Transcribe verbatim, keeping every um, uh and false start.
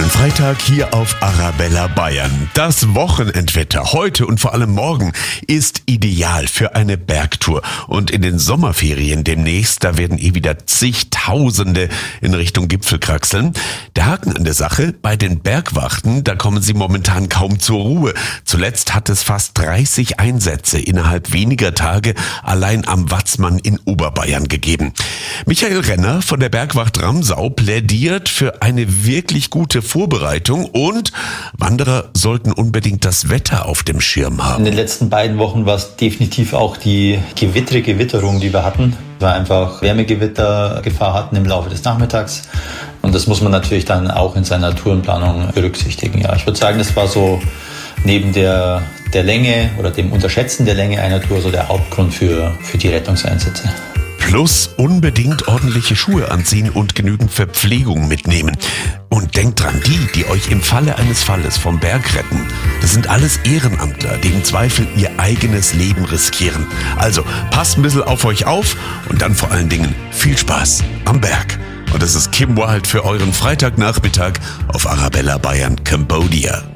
Schönen Freitag hier auf Arabella Bayern. Das Wochenendwetter heute und vor allem morgen ist ideal für eine Bergtour. Und in den Sommerferien demnächst, da werden eh wieder zigtausende in Richtung Gipfel kraxeln. Der Haken an der Sache, bei den Bergwachten, da kommen sie momentan kaum zur Ruhe. Zuletzt hat es fast dreißig Einsätze innerhalb weniger Tage allein am Watzmann in Oberbayern gegeben. Michael Renner von der Bergwacht Ramsau plädiert für eine wirklich gute Vorbereitung und Wanderer sollten unbedingt das Wetter auf dem Schirm haben. In den letzten beiden Wochen war es definitiv auch die gewittrige Witterung, die wir hatten. Wir einfach Wärmegewittergefahr hatten im Laufe des Nachmittags. Und das muss man natürlich dann auch in seiner Tourenplanung berücksichtigen. Ja, ich würde sagen, das war so neben der, der Länge oder dem Unterschätzen der Länge einer Tour so der Hauptgrund für, für die Rettungseinsätze. Plus unbedingt ordentliche Schuhe anziehen und genügend Verpflegung mitnehmen. Und denkt dran, die, die euch im Falle eines Falles vom Berg retten, das sind alles Ehrenamtler, die im Zweifel ihr eigenes Leben riskieren. Also passt ein bisschen auf euch auf und dann vor allen Dingen viel Spaß am Berg. Und das ist Kim Wilde für euren Freitagnachmittag auf Arabella Bayern Cambodia.